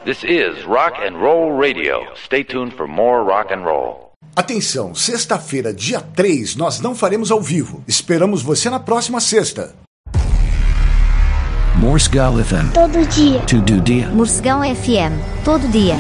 This is Rock and Roll Radio. Stay tuned for more rock and roll. Atenção, sexta-feira, dia 3, nós não faremos ao vivo. Esperamos você na próxima sexta. Morsegal FM. Todo dia. Todo dia. Morsegal FM. Todo dia.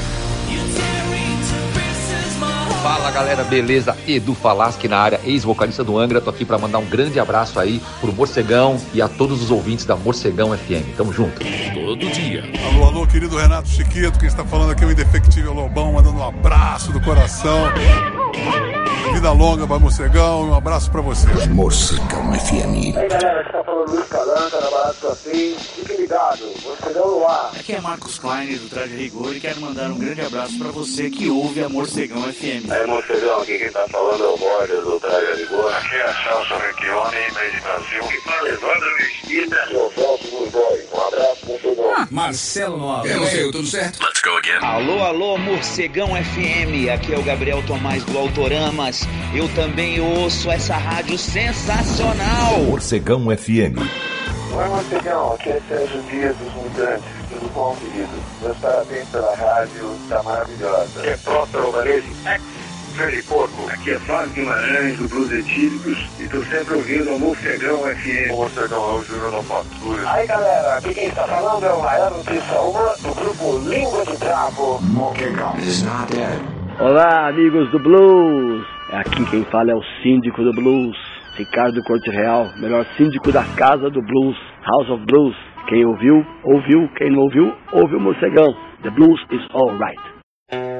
Fala galera, beleza? Edu Falaschi na área, ex-vocalista do Angra. Tô aqui pra mandar um grande abraço aí pro Morcegão e a todos os ouvintes da Morcegão FM. Tamo junto. Todo dia. Alô, alô, querido Renato Chiquito, quem está falando aqui é o indefectível Lobão, mandando um abraço do coração. Vida longa para Morcegão e um abraço pra você. Morcegão FM. Aí galera, aqui tá falando Luiz Calanca, na Balada do Afim. Fique ligado, Morcegão no ar. Aqui é Marcos Klein do Traje Rigor e quero mandar um grande abraço pra você que ouve a Morcegão FM. Aí Morcegão, aqui quem tá falando é o Borges do Traje Rigor. Aqui é a Celso Recchione, meio de Brasil. Que fala Evandro Mesquita. E o Celso dos Boys. Um abraço, Morcegão. Marcelo Nova. Eu, tudo certo? Let's go again. Alô, alô, Morcegão FM. Aqui é o Gabriel Tomás do Autoramas. Eu também ouço essa rádio sensacional. Morcegão FM. Oi, Morcegão. Aqui é Sérgio Dias dos Mutantes. Tudo bom, querido? Meus parabéns pela rádio, tá maravilhosa. Aqui é Próspero Varese, ex-Freddy Porco. Aqui é Flávio Guimarães, do Blues Etílicos. E tô sempre ouvindo a Morcegão FM. Morcegão é o Júnior da Fatura. Aí, galera, aqui quem está falando é o Raiano Tissaúma, do grupo Língua de Trapo. Morcegão is not dead. Olá, amigos do Blues. Aqui quem fala é o síndico do Blues, Ricardo Corte Real, melhor síndico da Casa do Blues, House of Blues. Quem ouviu, ouviu. Quem não ouviu, ouviu o Morcegão. The blues is all right.